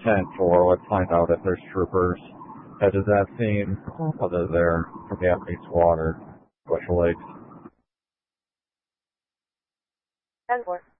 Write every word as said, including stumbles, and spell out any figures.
ten four, let's find out if there's troopers headed to that scene, whether they're from the Japanese squad or Special Lakes. ten four.